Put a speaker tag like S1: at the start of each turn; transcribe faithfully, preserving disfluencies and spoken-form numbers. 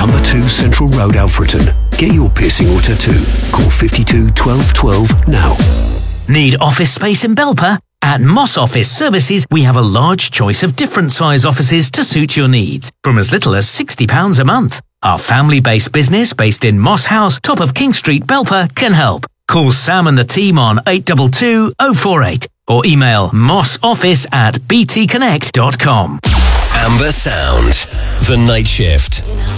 S1: Number two Central Road, Alfreton. Get your piercing or tattoo. Call fifty-two twelve twelve now.
S2: Need office space in Belper? At Moss Office Services, we have a large choice of different size offices to suit your needs, from as little as sixty pounds a month. Our family-based business, based in Moss House, top of King Street, Belper, can help. Call Sam and the team on eight two two oh four eight or email mossoffice at b t connect dot com.
S3: Amber Sound, The Night Shift.